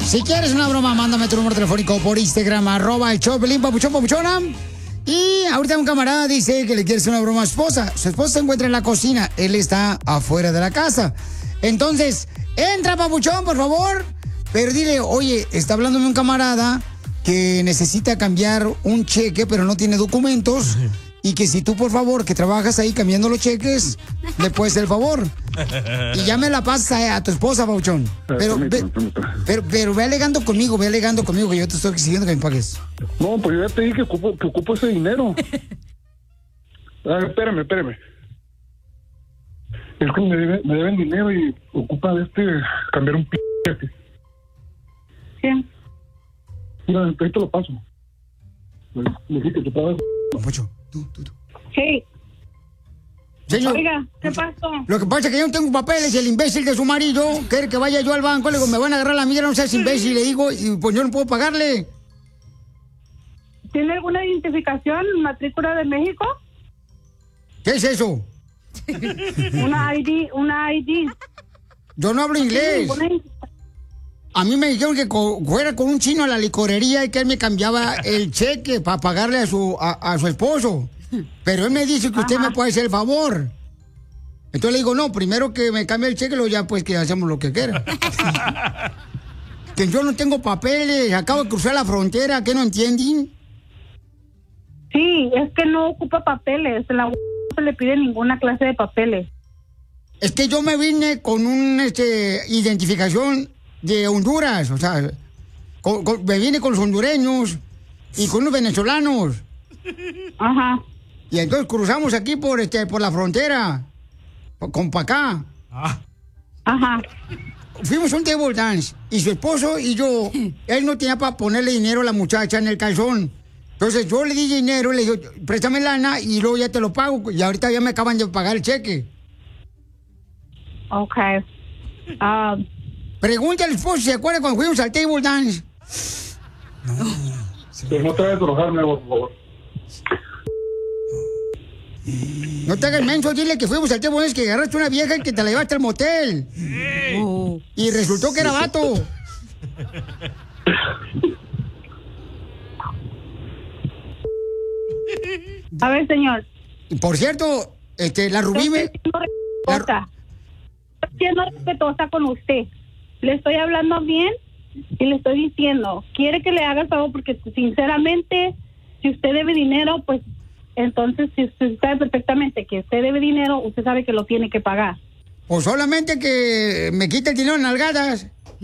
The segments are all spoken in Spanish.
Si quieres una broma, mándame tu número telefónico por Instagram, @el Choplin, papuchón, papuchona. Y ahorita un camarada dice que le quiere hacer una broma a su esposa. Su esposa se encuentra en la cocina, él está afuera de la casa. Entonces, entra, papuchón, por favor. Pero dile, oye, está hablándome un camarada que necesita cambiar un cheque, pero no tiene documentos. Y que si tú, por favor, que trabajas ahí cambiando le puedes hacer el favor. Y ya me la pasas a tu esposa, papuchón. Pero ve alegando conmigo, que yo te estoy exigiendo que me pagues. No, pues yo ya te dije que ocupo ese dinero. Espérame. Es que me deben dinero y ocupa cambiar un cheque. ¿Quién? Mira, ahí te lo paso. Le dije que te pagas. Papuchón. Tú. Sí. Señor, oiga, ¿qué pasó? Lo que pasa es que yo no tengo papeles y el imbécil de su marido quiere que vaya yo al banco. Le digo, me van a agarrar la mierda, no seas imbécil. Le digo, y pues yo no puedo pagarle. ¿Tiene alguna identificación, matrícula de México? ¿Qué es eso? Una ID. Yo no hablo inglés. A mí me dijeron que fuera con un chino a la licorería y que él me cambiaba el cheque para pagarle a su esposo. Pero él me dice que usted me puede hacer el favor. Entonces le digo, no, primero que me cambie el cheque, luego ya pues que hacemos lo que quiera. Que yo no tengo papeles, acabo de cruzar la frontera, ¿qué no entienden? Sí, es que no ocupa papeles, no se le pide ninguna clase de papeles. Es que yo me vine con una identificación de Honduras, o sea, me vine con los hondureños y con los venezolanos. Ajá. Y entonces cruzamos aquí por la frontera, con pa' acá. Ajá. Fuimos a un table dance y su esposo y yo, él no tenía para ponerle dinero a la muchacha en el calzón. Entonces yo le di dinero, le dije, préstame lana y luego ya te lo pago. Y ahorita ya me acaban de pagar el cheque. Ok. Pregúntale al esposo si se acuerda cuando fuimos al table dance. Pero no te vayas a enojarme, por favor. No te hagas menso, dile que fuimos al table dance, que agarraste una vieja y que te la llevaste al motel. Y resultó que era vato. A ver, señor. Y por cierto, la Rubí me... Estoy siendo respetuosa con usted. Le estoy hablando bien y le estoy diciendo, quiere que le haga el favor porque sinceramente, si usted debe dinero, pues entonces si usted sabe perfectamente que usted debe dinero, usted sabe que lo tiene que pagar. O solamente que me quite el dinero en nalgadas.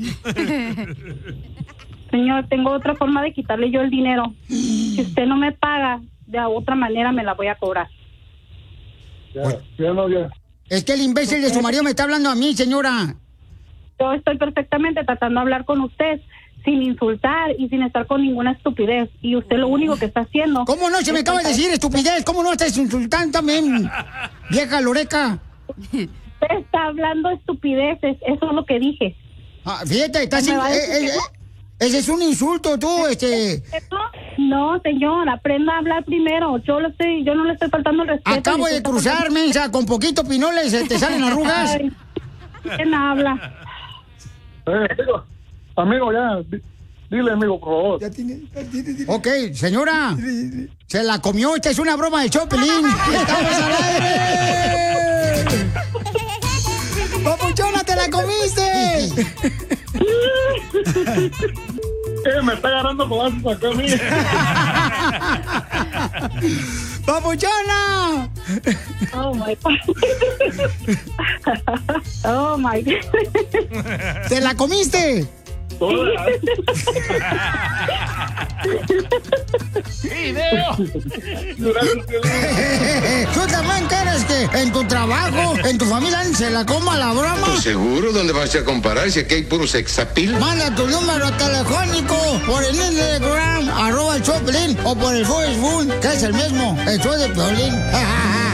Señor, tengo otra forma de quitarle yo el dinero. Si usted no me paga, de otra manera me la voy a cobrar. Ya. Es que el imbécil de su marido me está hablando a mí, señora. Yo estoy perfectamente tratando de hablar con usted sin insultar y sin estar con ninguna estupidez. Y usted lo único que está haciendo... ¿Cómo no? Se me acaba de decir estupidez. ¿Cómo no estás insultando también, vieja loreca? Usted está hablando estupideces. Eso es lo que dije. Fíjate, estás... ese es un insulto, tú, No, señor, aprenda a hablar primero. Yo no le estoy faltando el respeto. Acabo de cruzar, mensa, con poquito pinoles, te salen arrugas. Ay, ¿quién habla? Amigo, ya, dile, amigo, por favor. Ok, señora, se la comió, esta es una broma de Choplin. ¡Estamos al aire! ¡Papuchona, te la comiste! Me está agarrando codazos acá a mí. ¡Papuchona! Oh my God. Oh my God. ¿Te la comiste? ¡Video! ¿Tú también quieres que en tu trabajo, en tu familia, se la coma la broma? Pues seguro, ¿dónde vas a comparar si aquí hay puro sexapil? Manda tu número telefónico por el Instagram, @el Choplin, o por el Facebook, que es el mismo, el show de Piolín.